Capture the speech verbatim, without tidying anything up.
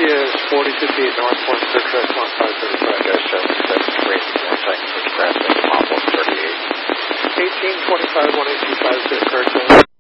is forty fifty-eight north, one clear track, one five thirty-five. Ghost seven six, three, one second, first crossing, Mop one thirty-eight. eighteen twenty-five, one eight two five, clear track.